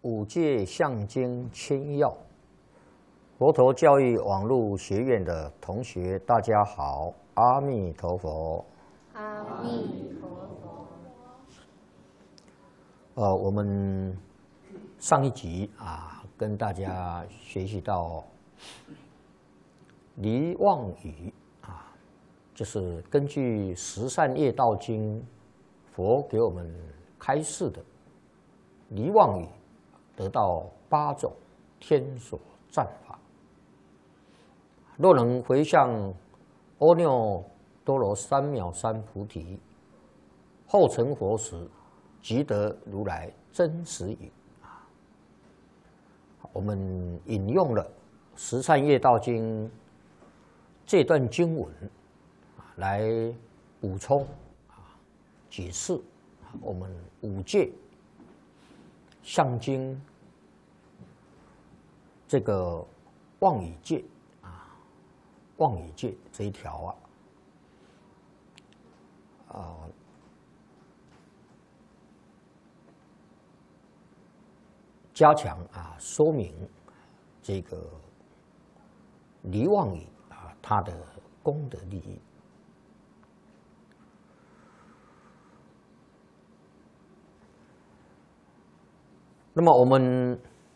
五戒相经千要，佛陀教育网络学院的同学，大家好，阿弥陀佛。 阿弥陀佛。我们上一集跟大家学习到离妄语就是根据《十善业道经》佛给我们开示的离妄语，得到8种天所赞法。若能回向阿耨多罗三藐三菩提，后成佛时，即得如来真实语。我们引用了《十善业道经》这段经文来补充解释我们五戒相经这个妄语戒妄语戒这一条加强说明这个离妄语它的功德利益。那么我们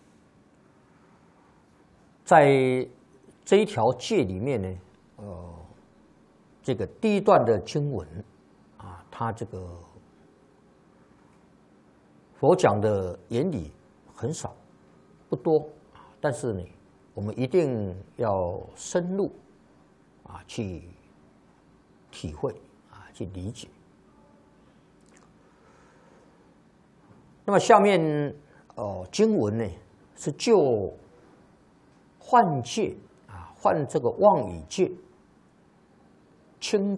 在这一条戒里面呢，这个第一段的经文它这个佛讲的原理很少不多，但是呢，我们一定要深入去体会去理解。那么下面经文呢是就换戒换这个妄语戒，轻